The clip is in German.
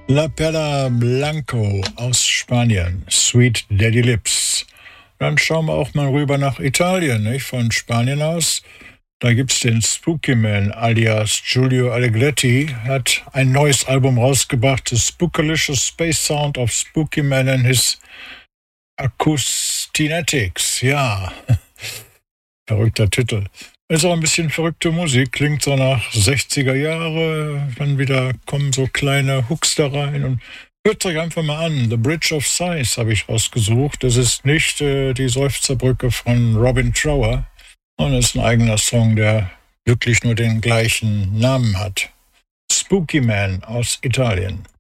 La Perla Blanco aus Spanien, Sweet Daddy Lips. Dann schauen wir auch mal rüber nach Italien, nicht? Von Spanien aus. Da gibt's den Spooky Man alias Giulio Allegretti, hat ein neues Album rausgebracht, The Spookalicious Space Sound of Spooky Man and His Acoustinetics. Ja, verrückter Titel. Ist auch ein bisschen verrückte Musik, klingt so nach 60er Jahre, dann wieder kommen so kleine Hooks da rein und hört euch einfach mal an. The Bridge of Sighs habe ich rausgesucht. Das ist nicht die Seufzerbrücke von Robin Trower, sondern ist ein eigener Song, der wirklich nur den gleichen Namen hat. Spooky Man aus Italien.